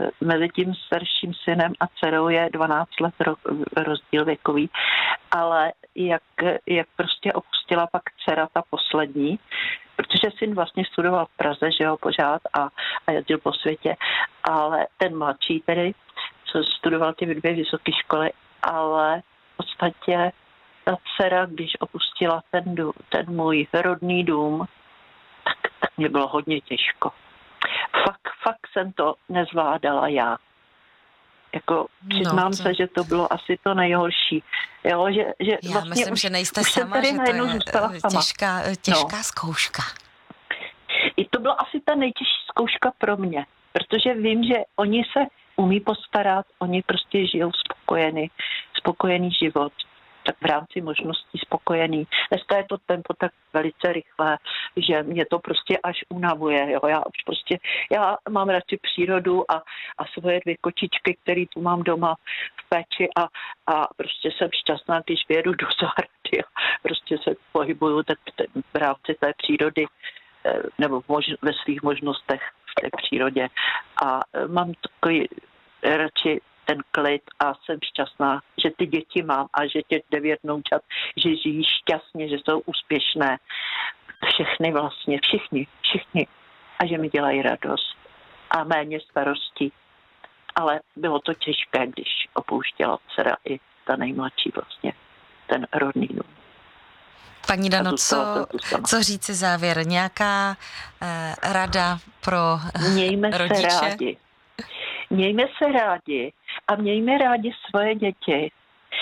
mezi tím starším synem a dcerou je 12 let rozdíl věkový, ale jak prostě opustila pak dcera ta poslední, protože syn vlastně studoval v Praze, že jo, pořád a jezdil po světě, ale ten mladší tedy, co studoval ty 2 vysoké školy, ale v podstatě ta dcera, když opustila ten můj rodný dům, tak mě bylo hodně těžko. Fakt jsem to nezvládala já. Jako přiznám se, že to bylo asi to nejhorší. Jo, že já vlastně myslím, že nejste sama, že to je těžká zkouška. I to byla asi ta nejtěžší zkouška pro mě, protože vím, že oni se umí postarat, oni prostě žijou spokojený život, tak v rámci možností spokojený. Dneska je to tempo tak velice rychlé, že mě to prostě až unavuje. Jo. Já mám radši přírodu a svoje 2 kočičky, které tu mám doma v péči a prostě jsem šťastná, když vyjedu do zahrady a prostě se pohybuju tak v rámci té přírody nebo ve svých možnostech v té přírodě. A mám takový radši ten klid a jsem šťastná, že ty děti mám a že těch 9 vnoučat, že žijí šťastně, že jsou úspěšné. Všechny vlastně, všichni. A že mi dělají radost a méně starostí. Ale bylo to těžké, když opouštěla dcera i ta nejmladší vlastně, ten rodný dům. Paní Dano, co říci závěr? Nějaká rada pro rodiče? Mějme se rádi a mějme rádi svoje děti.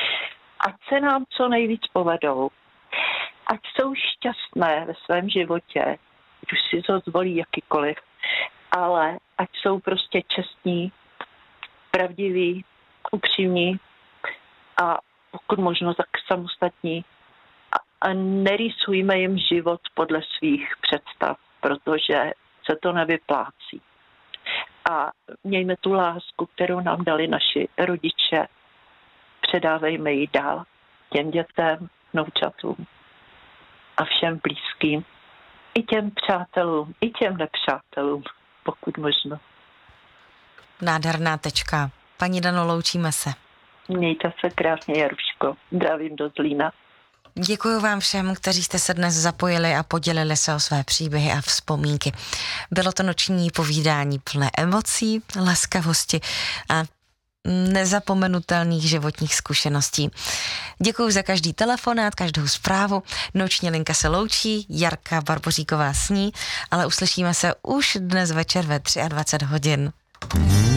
Ať se nám co nejvíc povedou. Ať jsou šťastné ve svém životě, ať už si to zvolí jakýkoliv, ale ať jsou prostě čestní, pravdiví, upřímní a pokud možno tak samostatní. A nerýsujme jim život podle svých představ, protože se to nevyplácí. A mějme tu lásku, kterou nám dali naši rodiče. Předávejme ji dál těm dětem, vnoučatům a všem blízkým. I těm přátelům, i těm nepřátelům, pokud možno. Nádherná tečka. Paní Dano, loučíme se. Mějte se krásně, Jaruško. Zdravím do Zlína. Děkuji vám všem, kteří jste se dnes zapojili a podělili se o své příběhy a vzpomínky. Bylo to noční povídání plné emocí, laskavosti a nezapomenutelných životních zkušeností. Děkuji za každý telefonát, každou zprávu. Noční linka se loučí, Jarka Barboříková sní, ale uslyšíme se už dnes večer ve 23 hodin.